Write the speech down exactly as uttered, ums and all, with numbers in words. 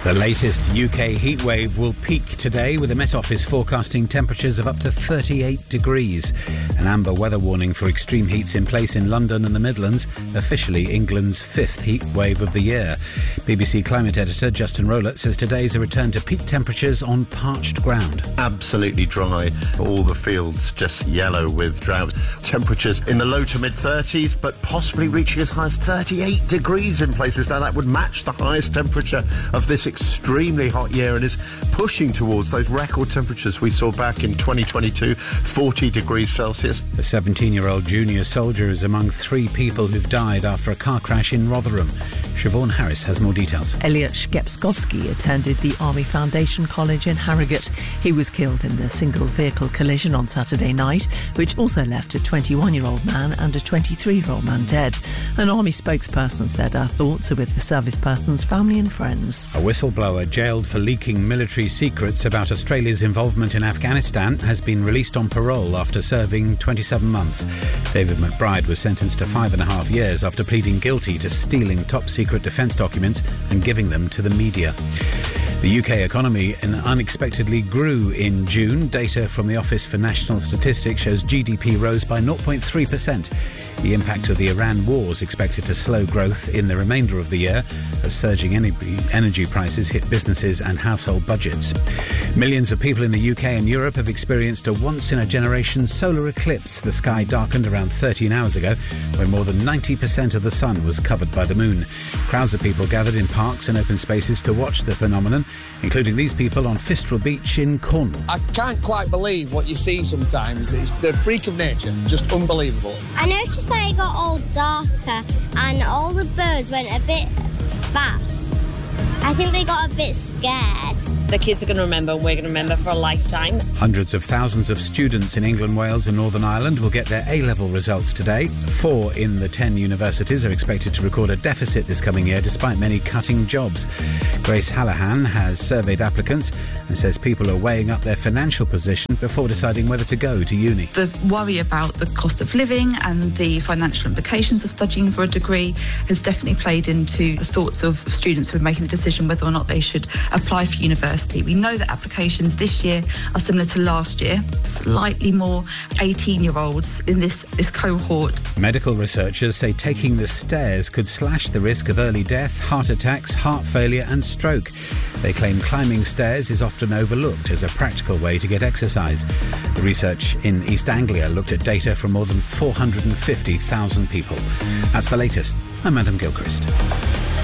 The latest U K heatwave will peak today, with the Met Office forecasting temperatures of up to thirty-eight degrees. An amber weather warning for extreme heat's in place in London and the Midlands, officially England's fifth heatwave of the year. B B C climate editor Justin Rowlett says today's a return to peak temperatures on parched ground. Absolutely dry. All the fields just yellow with drought. Temperatures in the low to mid-thirties, but possibly reaching as high as thirty-eight degrees in places. Now, that would match the highest temperature of this extremely hot year and is pushing towards those record temperatures we saw back in twenty twenty-two, forty degrees Celsius. A seventeen-year-old junior soldier is among three people who've died after a car crash in Rotherham. Siobhan Harris has more details. Elliot Shkepskovsky attended the Army Foundation College in Harrogate. He was killed in the single-vehicle collision on Saturday night, which also left a twenty-one-year-old man and a twenty-three-year-old man dead. An Army spokesperson said our thoughts are with the service person's family and friends. A whistleblower jailed for leaking military secrets about Australia's involvement in Afghanistan has been released on parole after serving twenty-seven months. David McBride was sentenced to five and a half years after pleading guilty to stealing top-secret defence documents and giving them to the media. The U K economy unexpectedly grew in June. Data from the Office for National Statistics shows G D P rose by zero point three percent. The impact of the Iran war is expected to slow growth in the remainder of the year as surging energy prices hit businesses and household budgets. Millions of people in the U K and Europe have experienced a once-in-a-generation solar eclipse. The sky darkened around thirteen hours ago when more than ninety percent of the sun was covered by the moon. Crowds of people gathered in parks and open spaces to watch the phenomenon, including these people on Fistral Beach in Cornwall. I can't quite believe what you see sometimes. It's the freak of nature, just unbelievable. I noticed that it got all darker and all the birds went a bit fast. I think they got a bit scared. The kids are going to remember, and we're going to remember for a lifetime. Hundreds of thousands of students in England, Wales and Northern Ireland will get their A-level results today. Four in the ten universities are expected to record a deficit this coming year, despite many cutting jobs. Grace Hallahan has surveyed applicants and says people are weighing up their financial position before deciding whether to go to uni. The worry about the cost of living and the financial implications of studying for a degree has definitely played into the thoughts of students who are making the decision whether or not they should apply for university. We know that applications this year are similar to last year. Slightly more eighteen-year-olds in this, this cohort. Medical researchers say taking the stairs could slash the risk of early death, heart attacks, heart failure and stroke. They claim climbing stairs is often overlooked as a practical way to get exercise. The research in East Anglia looked at data from more than four hundred fifty thousand people. That's the latest. I'm Adam Gilchrist.